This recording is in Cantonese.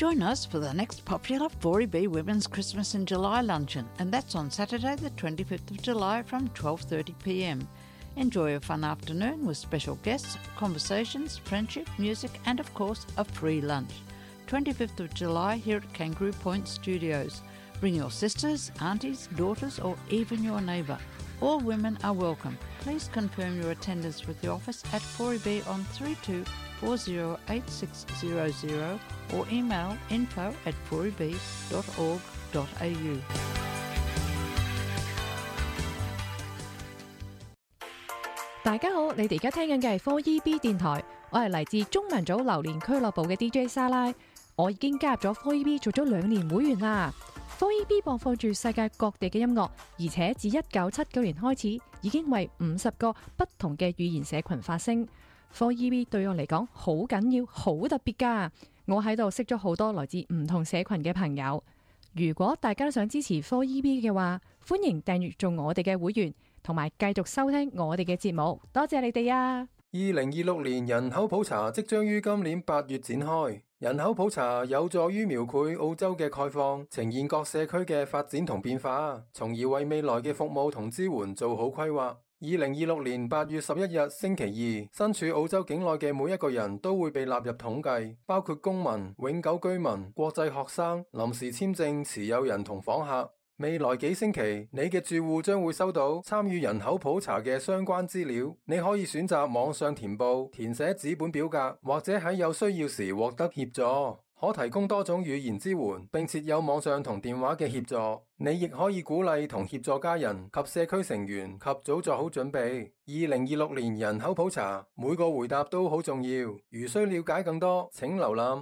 Join us for the next popular 4EB Women's Christmas in July luncheon, and that's on Saturday the 25th of July from 12:30pm. Enjoy a fun afternoon with special guests, conversations, friendship, music and of course a free lunch. 25th of July here at Kangaroo Point Studios. Bring your sisters, aunties, daughters or even your neighbour. All women are welcome. Please confirm your attendance with the office at 4EB on 32408600 or email info@4eb.org.au. 大家好，你哋而家聽緊嘅係 4EB 電台，我係嚟自中文組榴蓮俱樂部嘅 DJ 莎拉，我已經加入咗 4EB 做咗2年會員啦。4EB 播放住世界各地嘅音樂，而且自1979年開始已經為50個不同嘅語言社群發聲。4EB 對我嚟講好緊要，好特別㗎。我喺度識咗好多來自唔同社群嘅朋友。如果大家都想支持 4EB 嘅話，歡迎訂閱做我哋嘅會員，同埋繼續收聽我哋嘅節目。多謝你哋啊 ！2026年人口普查即將於今年8月展開。人口普查有助於描繪澳洲嘅概況，呈現各社區嘅發展同變化，從而為未來嘅服務同支援做好規劃。2026年8月11日星期二，身處澳洲境內嘅每一個人都會被納入統計，包括公民、永久居民、國際學生、臨時簽證持有人同訪客。未來幾星期，你嘅住戶將會收到參與人口普查嘅相關資料。你可以選擇網上填報、填寫紙本表格，或者喺有需要時獲得協助。可提供多種語言支援，並設有網上同電話嘅協助。你亦可以鼓勵同協助家人及社區成員及早做好準備。2026年人口普查，每個回答都好重要。如需了解更多，請瀏覽